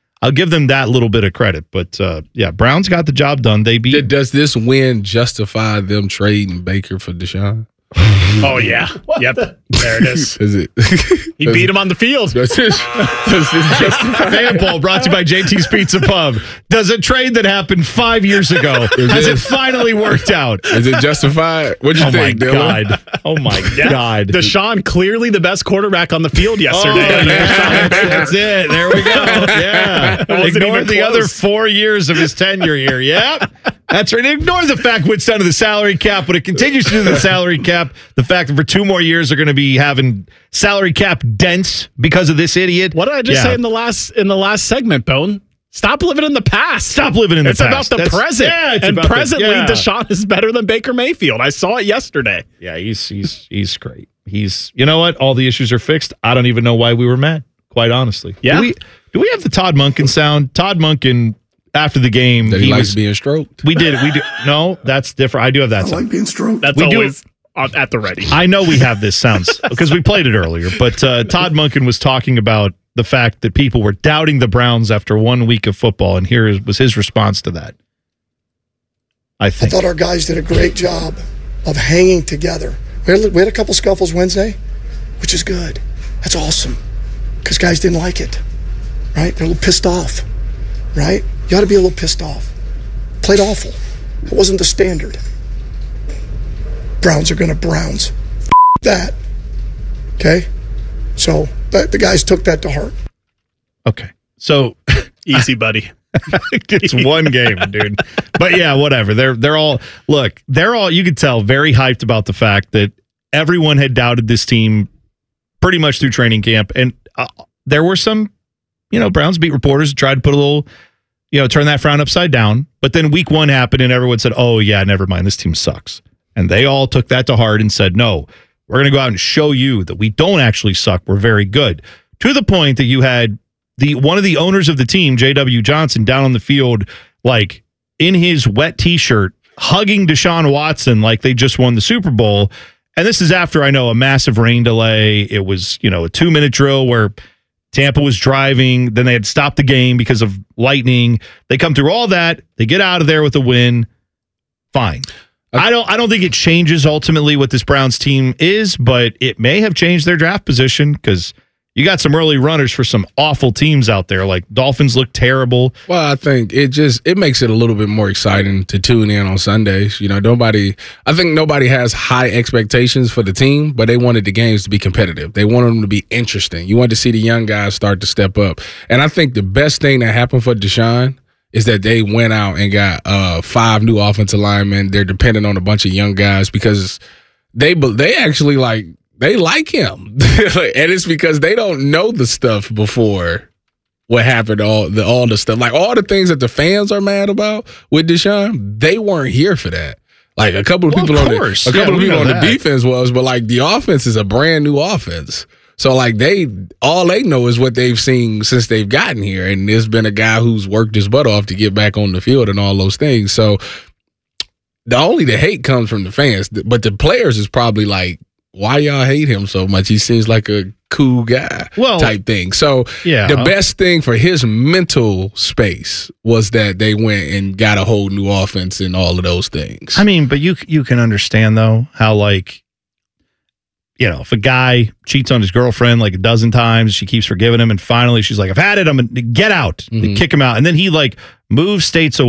that little bit of credit. But, yeah, Browns got the job done. They beat. Does this win justify them trading Baker for Deshaun? Oh, yeah. Yep. There it is. Is it? He beat him on the field. Does this justify? Fan poll brought to you by JT's Pizza Pub. Does a trade that happened 5 years ago, has it finally worked out? Is it justified? What'd you think, Dylan? God. Oh, my God. Deshaun, clearly the best quarterback on the field yesterday. Oh, that's it. There we go. Yeah. Ignore the other 4 years of his tenure here. Yep. That's right. Ignore the fact what's done to the salary cap, but it continues to do the salary cap. The fact that for 2 more years they're going to be having salary cap dents because of this idiot. What did I just say in the last segment, Bone? Stop living in the past. Stop living in the past. It's about the present. Yeah, it's and about presently, Deshaun is better than Baker Mayfield. I saw it yesterday. Yeah, he's great. You know what? All the issues are fixed. I don't even know why we were mad, quite honestly. Yeah. Do we have the Todd Monken sound? Todd Monken, after the game, he likes being stroked. We do. No, that's different. I do have that sound. I like being stroked. That's always at the ready. I know we have this sounds because we played it earlier, but Todd Monken was talking about the fact that people were doubting the Browns after 1 week of football, and here was his response to that. I thought our guys did a great job of hanging together. We had a couple scuffles Wednesday, which is good. That's awesome because guys didn't like it, right? They're a little pissed off, right? You ought to be a little pissed off. Played awful. It wasn't the standard. Browns are going to Browns. That. Okay? So the guys took that to heart. Okay. So easy, buddy. It's one game, dude. But yeah, whatever. They're all you could tell very hyped about the fact that everyone had doubted this team pretty much through training camp, and there were some, Browns beat reporters who tried to put a little, turn that frown upside down. But then week 1 happened, and everyone said, "Oh yeah, never mind. This team sucks." And they all took that to heart and said, "No, we're going to go out and show you that we don't actually suck. We're very good." To the point that you had one of the owners of the team, J.W. Johnson, down on the field, like in his wet T-shirt, hugging Deshaun Watson like they just won the Super Bowl. And this is after, I know, a massive rain delay. It was, a 2-minute drill where Tampa was driving. Then they had stopped the game because of lightning. They come through all that. They get out of there with a win. Fine. I don't think it changes ultimately what this Browns team is, but it may have changed their draft position because you got some early runners for some awful teams out there. Like Dolphins look terrible. Well, I think it makes it a little bit more exciting to tune in on Sundays. I think nobody has high expectations for the team, but they wanted the games to be competitive. They wanted them to be interesting. You want to see the young guys start to step up. And I think the best thing that happened for Deshaun is that they went out and got 5 new offensive linemen. They're dependent on a bunch of young guys because they actually they like him. And it's because they don't know the stuff before what happened, all the stuff. Like all the things that the fans are mad about with Deshaun, they weren't here for that. Like a couple of people on the defense was, but like the offense is a brand new offense. So like all they know is what they've seen since they've gotten here. And there's been a guy who's worked his butt off to get back on the field and all those things. So the hate comes from the fans, but the players is probably like, why y'all hate him so much? He seems like a cool guy type thing. So the best thing for his mental space was that they went and got a whole new offense and all of those things. I mean, but you can understand, though, how, like, you know, if a guy cheats on his girlfriend like a dozen times, she keeps forgiving him, and finally she's like, I've had it, I'm going to get out. They kick him out. And then he, like, moves states away.